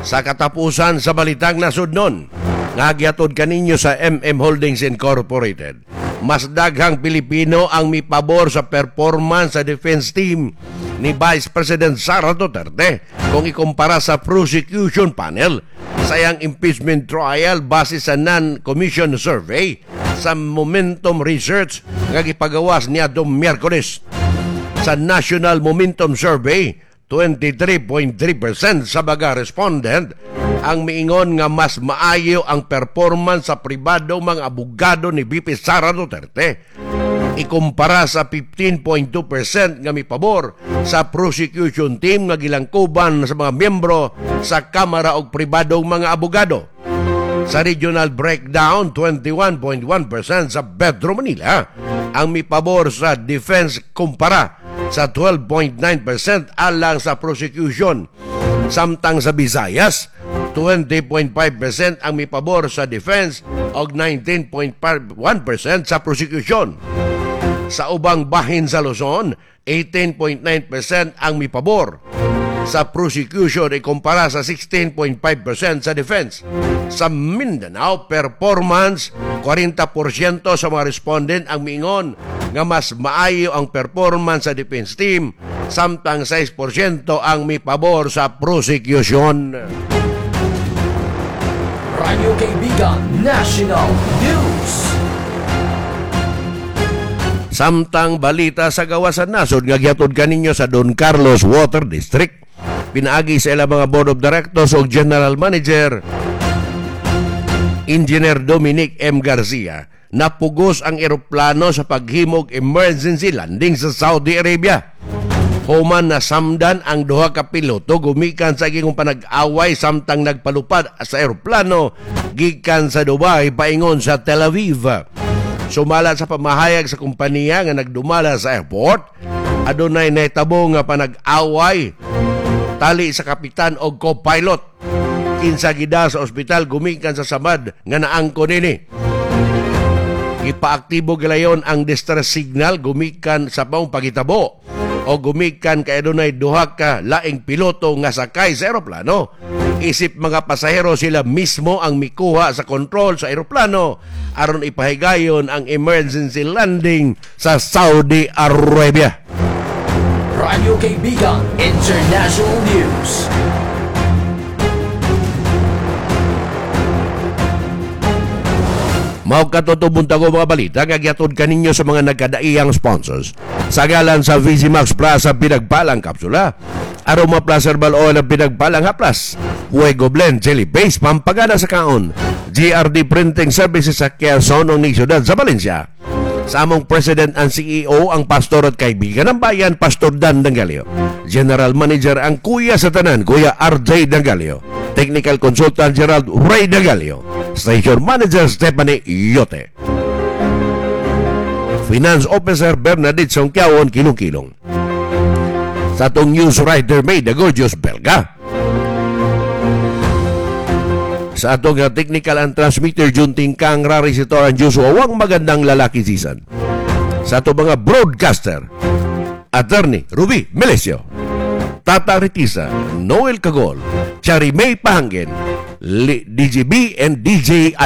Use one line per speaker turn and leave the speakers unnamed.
Sa katapusan sa balitang nasudnon, nagyatod kaninyo sa Holdings Incorporated. Mas daghang Pilipino ang mipabor sa performance sa defense team ni Vice President Sara Duterte kung ikumpara sa prosecution panel sa iyang impeachment trial base sa non-commission survey sa Momentum Research nga gipagawas niya do Miyerkules. Sa National Momentum Survey, 23.3% sa mga respondent ang miingon nga mas maayo ang performance sa pribado mga abogado ni VP Sara Duterte ikumpara sa 15.2% nga mipabor sa prosecution team nga gilangkuban sa mga miyembro sa Kamara og pribadong mga abogado. Sa regional breakdown, 21.1% sa Metro Manila ang mipabor sa defense kumpara sa 12.9% alang sa prosecution. Samtang sa Visayas, 20.5% ang mipabor sa defense o 19.1% sa prosecution. Sa ubang bahin sa Luzon, 18.9% ang mipabor sa prosecution ikumpara sa 16.5% sa defense. Sa Mindanao, performance, 40% sa mga respondent ang miingon nga mas maayo ang performance sa defense team, samtang 6% ang mipabor sa prosecution.
Radyo Kaibigan National News.
Samtang balita sa gawasan nasod nga gihatod kaninyo sa Don Carlos Water District, pinaagi sa ilang mga Board of Directors o General Manager Engineer Dominic M. Garcia, napugos ang eroplano sa paghimog emergency landing sa Saudi Arabia. Human na samdan ang duha ka piloto gumikan sa igong panag-away samtang nagpalupad sa eroplano gikan sa Dubai paingon sa Tel Aviv. Sumala sa pamahayag sa kumpanya nga nagdumala sa airport, adunay nahitabo nga panag-away tali sa kapitan o co-pilot. Kinsa gida sa ospital gumikan sa samad nga naangko nini. Ipaaktibo gilayon ang distress signal gumikan sa paong pagitabo o gumikan kay adunay duha ka laing piloto nga sakay sa eroplano. Isip mga pasahero sila mismo ang mikuha sa control sa eroplano aron ipahigayon ang emergency landing sa Saudi Arabia.
Radyo Kaibigan International News.
Mao katutubon tago mga balita nga gihatod kaninyo sa mga nagkadaiyang sponsors. Sa galan sa VisiMax Plus ang pinagpalang kapsula, Aroma Plus Herbal Oil ang pinagpalang haplas, Fuego Blend Jelly Paste pampagana sa kaon, GRD Printing Services sa Quezon o Ciudad sa Valencia. Sa among President and CEO ang pastor at kaibigan ng bayan, Pastor Dan Dangalio. General Manager ang kuya sa tanan, Kuya RJ Dangalio. Technical Consultant Gerald Ray Dangalio. Station Manager Stephanie Yote. Finance Officer Bernadette Songkiawon Kilong-Kilong. Sa atong news writer May the Gorgeous Belga. Sa atong technical and transmitter Junting Kang Rarisitor ang Diyos wawang magandang lalaki season. Sa atong mga broadcaster Attorney Ruby Melesio, Tata Ritisa, Noel Cagol, Chari May Pahangin, DJB and DJ